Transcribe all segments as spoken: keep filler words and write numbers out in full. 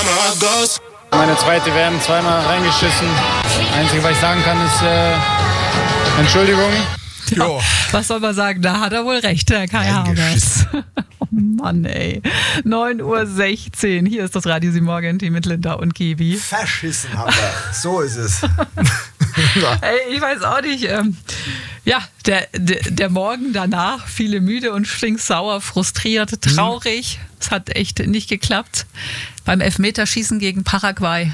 Meine zweite W M zweimal reingeschissen. Einzige, was ich sagen kann, ist äh, Entschuldigung. Ja, was soll man sagen? Da hat er wohl recht, der Kai Havertz. Oh Mann, ey. neun Uhr sechzehn. Hier ist das Radio sieben Morgen-Team mit Linda und Kiwi. Verschissen haben wir. So ist es. Ey, ich weiß auch nicht. Ähm, ja, der, der, der Morgen danach, viele müde und stinksauer, frustriert, traurig. Mhm. Es hat echt nicht geklappt. Beim Elfmeterschießen gegen Paraguay.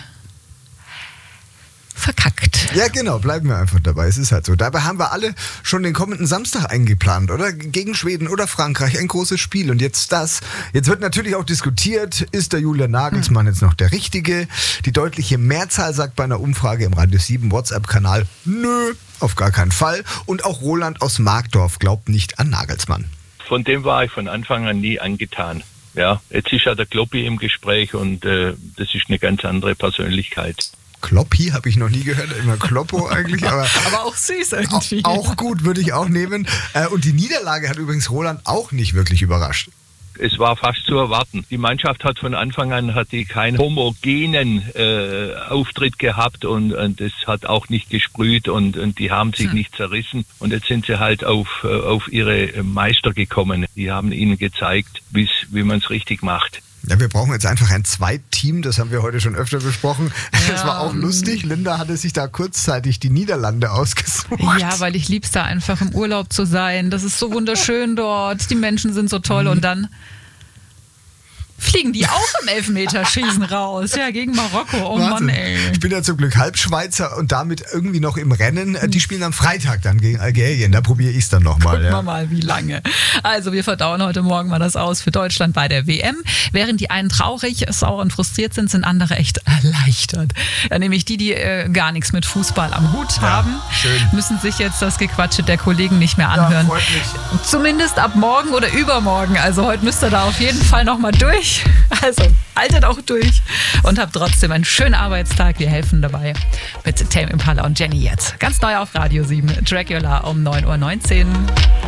Verkackt. Ja, genau, bleiben wir einfach dabei. Es ist halt so. Dabei haben wir alle schon den kommenden Samstag eingeplant, oder? Gegen Schweden oder Frankreich, ein großes Spiel. Und jetzt das. Jetzt wird natürlich auch diskutiert, ist der Julian Nagelsmann jetzt noch der Richtige? Die deutliche Mehrzahl sagt bei einer Umfrage im Radio sieben WhatsApp-Kanal, nö, auf gar keinen Fall. Und auch Roland aus Markdorf glaubt nicht an Nagelsmann. Von dem war ich von Anfang an nie angetan. Ja, jetzt ist ja der Kloppi im Gespräch und äh, das ist eine ganz andere Persönlichkeit. Kloppi habe ich noch nie gehört, immer Kloppo eigentlich. Aber, aber auch süß irgendwie. Auch, auch gut, würde ich auch nehmen. Und die Niederlage hat übrigens Roland auch nicht wirklich überrascht. Es war fast zu erwarten. Die Mannschaft hat von Anfang an hat die keinen homogenen äh, Auftritt gehabt und, und das hat auch nicht gesprüht und, und die haben sich hm. nicht zerrissen. Und jetzt sind sie halt auf, auf ihre Meister gekommen. Die haben ihnen gezeigt, wie man es richtig macht. Ja, wir brauchen jetzt einfach ein Zweitteam, das haben wir heute schon öfter besprochen. Ja. Das war auch lustig. Linda hatte sich da kurzzeitig die Niederlande ausgesucht. Ja, weil ich lieb's da einfach im Urlaub zu sein. Das ist so wunderschön dort. Die Menschen sind so toll mhm. und dann fliegen die auch im Elfmeterschießen raus. Ja, gegen Marokko. Oh Wahnsinn. Mann, ey. Ich bin ja zum Glück Halbschweizer und damit irgendwie noch im Rennen. Die spielen am Freitag dann gegen Algerien. Da probiere ich es dann nochmal. Gucken ja. wir mal, wie lange. Also wir verdauen heute Morgen mal das aus für Deutschland bei der W M. Während die einen traurig, sauer und frustriert sind, sind andere echt erleichtert. Ja, nämlich die, die äh, gar nichts mit Fußball am Hut ja, haben, schön. müssen sich jetzt das Gequatsche der Kollegen nicht mehr anhören. Ja, freut mich. Zumindest ab morgen oder übermorgen. Also heute müsst ihr da auf jeden Fall nochmal durch. Also haltet auch durch und habt trotzdem einen schönen Arbeitstag. Wir helfen dabei mit Tame Impala und Jenny jetzt. Ganz neu auf Radio sieben, Dracula um neun Uhr neunzehn.